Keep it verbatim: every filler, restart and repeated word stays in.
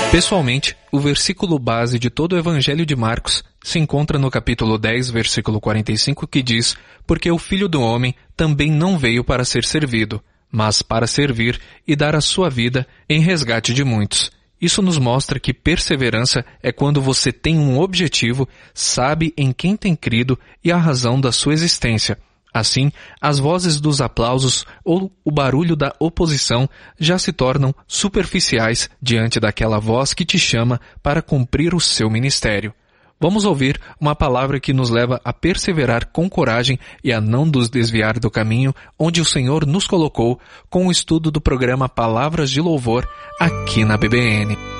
Pessoalmente, o versículo base de todo o Evangelho de Marcos se encontra no capítulo dez, versículo quarenta e cinco, que diz: porque o Filho do Homem também não veio para ser servido, mas para servir e dar a sua vida em resgate de muitos. Isso nos mostra que perseverança é quando você tem um objetivo, sabe em quem tem crido e a razão da sua existência. Assim, as vozes dos aplausos ou o barulho da oposição já se tornam superficiais diante daquela voz que te chama para cumprir o seu ministério. Vamos ouvir uma palavra que nos leva a perseverar com coragem e a não nos desviar do caminho onde o Senhor nos colocou com o estudo do programa Palavras de Louvor aqui na B B N.